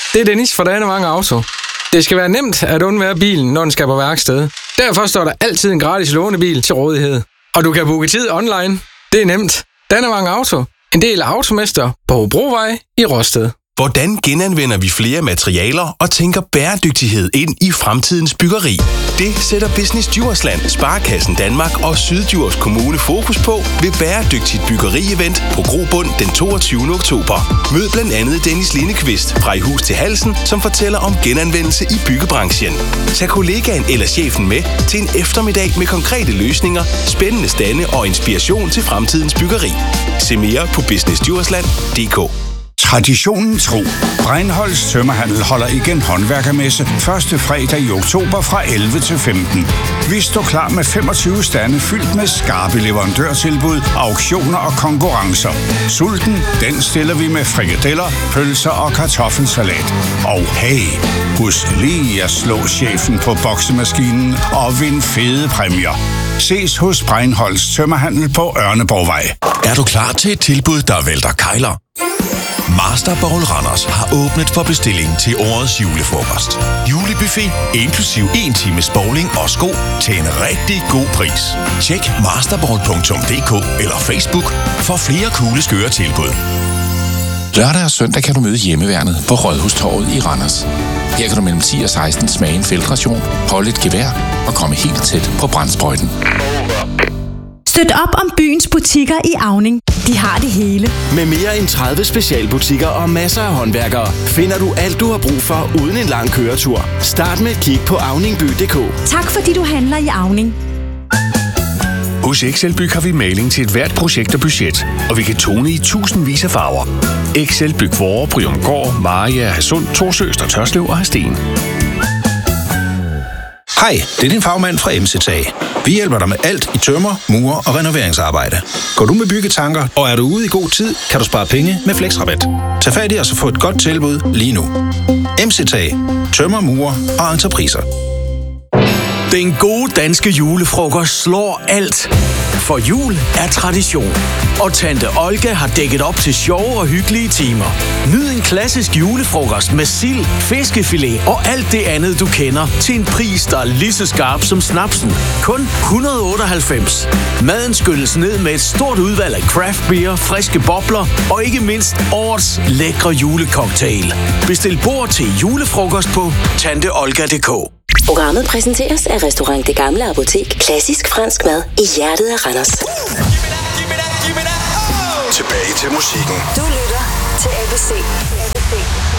det er Dennis fra Danevang Auto. Det skal være nemt at undvære bilen, når den skal på værksted. Derfor står der altid en gratis lånebil til rådighed. Og du kan booke tid online. Det er nemt. Danevang Auto. En del af Automester på Hobrovej i Rosted. Hvordan genanvender vi flere materialer og tænker bæredygtighed ind i fremtidens byggeri? Det sætter Business Djursland, Sparekassen Danmark og Syddjurs Kommune fokus på ved Bæredygtigt Byggeri-event på Grobund den 22. oktober. Mød blandt andet Dennis Lindekvist fra I Hus til Halsen, som fortæller om genanvendelse i byggebranchen. Tag kollegaen eller chefen med til en eftermiddag med konkrete løsninger, spændende stande og inspiration til fremtidens byggeri. Se mere på businessdjursland.dk. Traditionen tro. Breinholds Tømmerhandel holder igen håndværkermesse første fredag i oktober fra 11 til 15. Vi står klar med 25 stande fyldt med skarpe leverandørtilbud, auktioner og konkurrencer. Sulten, den stiller vi med frikadeller, pølser og kartoffelsalat. Og hey, husk lige at slå chefen på boksemaskinen og vind fede præmier. Ses hos Breinholds Tømmerhandel på Ørneborgvej. Er du klar til et tilbud, der vælter kejler? Master Bowl Randers har åbnet for bestilling til årets julefrokost. Julebuffet inklusiv 1 times bowling og sko til en rigtig god pris. Tjek masterbowl.dk eller Facebook for flere coole skøre tilbud. Lørdag og søndag kan du møde Hjemmeværnet på Rådhustorvet i Randers. Her kan du mellem 10 og 16 smage en feltration, holde et gevær og komme helt tæt på brandsprøjten. Støt op om byens butikker i Auning. De har det hele. Med mere end 30 specialbutikker og masser af håndværkere, finder du alt, du har brug for uden en lang køretur. Start med et kig på auningby.dk. Tak fordi du handler i Auning. Hos Excelbyg har vi maling til et hvert projekt og budget, og vi kan tone i tusindvis af farver. Excelbyg Vore, Bryumgård, Maria, Hadsund, Torsøst og Tørslev og Hadsten. Hej, det er din fagmand fra MCTag. Vi hjælper dig med alt i tømmer, mure og renoveringsarbejde. Går du med byggetanker, og er du ude i god tid, kan du spare penge med Flexrabat. Tag fat i os og få et godt tilbud lige nu. MCTag. Tømmer, mure og entrepriser. Den gode danske julefrokost slår alt. For jul er tradition. Og Tante Olga har dækket op til sjove og hyggelige timer. Nyd en klassisk julefrokost med sild, fiskefilet og alt det andet, du kender, til en pris, der er lige så skarp som snapsen. Kun 198. Maden skylles ned med et stort udvalg af craft beer, friske bobler og ikke mindst årets lækre julecocktail. Bestil bord til julefrokost på tanteolga.dk. Programmet præsenteres af Restaurant Det Gamle Apotek. Klassisk fransk mad i hjertet af Randers. Tilbage til musikken. Du lytter til ABC.